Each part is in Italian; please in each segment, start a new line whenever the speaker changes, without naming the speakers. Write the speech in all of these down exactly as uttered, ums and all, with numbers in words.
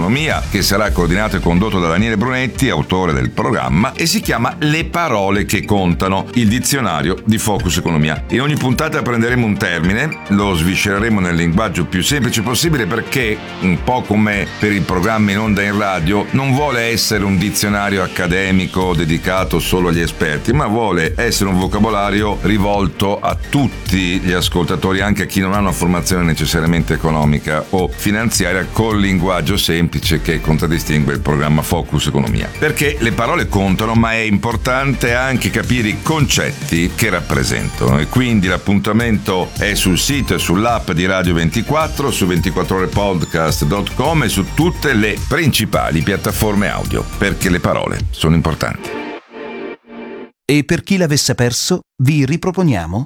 Economia, che sarà coordinato e condotto da Daniele Brunetti, autore del programma, e si chiama Le parole che contano, il dizionario di Focus Economia. In ogni puntata prenderemo un termine, lo sviscereremo nel linguaggio più semplice possibile perché, un po' come per il programma in onda in radio, non vuole essere un dizionario accademico dedicato solo agli esperti, ma vuole essere un vocabolario rivolto a tutti gli ascoltatori, anche a chi non ha una formazione necessariamente economica o finanziaria, col linguaggio semplice che contraddistingue il programma Focus Economia. Perché le parole contano, ma è importante anche capire i concetti che rappresentano, e quindi l'appuntamento è sul sito e sull'app di Radio ventiquattro, su ventiquattro ore podcast punto com e su tutte le principali piattaforme audio, perché le parole sono importanti.
E per chi l'avesse perso, vi riproponiamo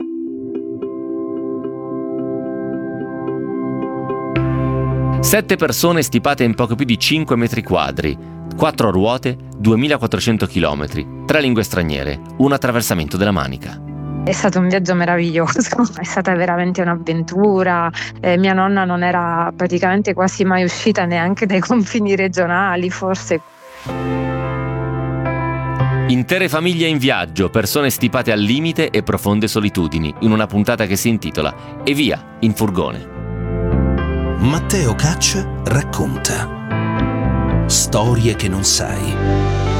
Sette persone stipate in poco più di cinque metri quadri, quattro ruote, duemilaquattrocento chilometri, tre lingue straniere, un attraversamento della Manica.
È stato un viaggio meraviglioso, è stata veramente un'avventura. Eh, mia nonna non era praticamente quasi mai uscita neanche dai confini regionali, forse.
Intere famiglie in viaggio, persone stipate al limite e profonde solitudini, in una puntata che si intitola E via, in furgone.
Matteo Caccia racconta storie che non sai.